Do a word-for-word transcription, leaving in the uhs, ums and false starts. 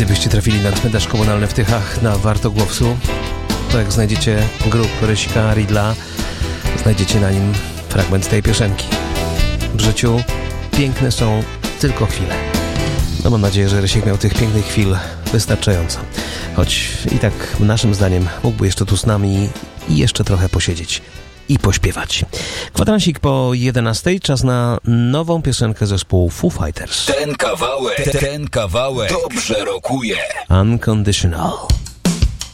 Gdybyście trafili na cmentarz komunalny w Tychach na Wartogłowcu, to jak znajdziecie grób Rysika Ridla, znajdziecie na nim fragment tej piosenki. W życiu piękne są tylko chwile. No mam nadzieję, że Rysik miał tych pięknych chwil wystarczająco. Choć i tak naszym zdaniem mógłby jeszcze tu z nami i jeszcze trochę posiedzieć i pośpiewać. Kwadransik po jedenastej, czas na nową piosenkę zespołu Foo Fighters. Ten kawałek, ten kawałek dobrze rokuje. Unconditional.